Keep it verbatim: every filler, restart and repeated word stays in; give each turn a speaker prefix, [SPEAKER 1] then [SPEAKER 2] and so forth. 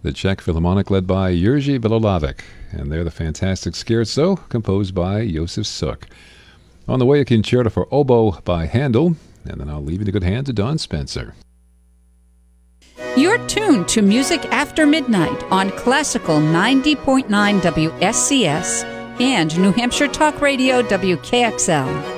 [SPEAKER 1] the Czech Philharmonic led by Jiří Bělohlávek, and they're the fantastic Scherzo, composed by Josef Suk. On the way, a concerto for oboe by Handel, and then I'll leave you in good hands of Don Spencer.
[SPEAKER 2] You're tuned to Music After Midnight on Classical ninety point nine W S C S and New Hampshire Talk Radio W K X L.